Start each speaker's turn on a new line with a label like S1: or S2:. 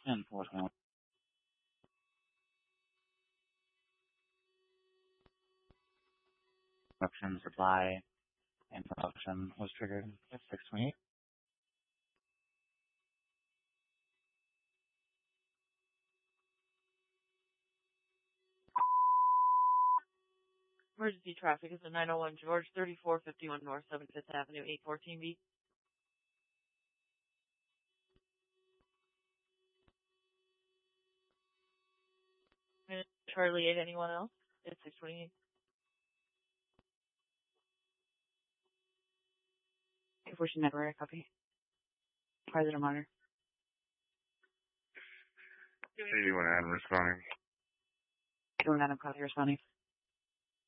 S1: Enforcement. Production, supply, and production was triggered at 628.
S2: Emergency traffic is a 901 George, 3451 North 75th Avenue, 814B. Charlie 8, anyone else? It's 628.
S3: Pushing network, copy. President Monitor.
S4: 81 Adam responding.
S3: 21 Adam, copy, responding.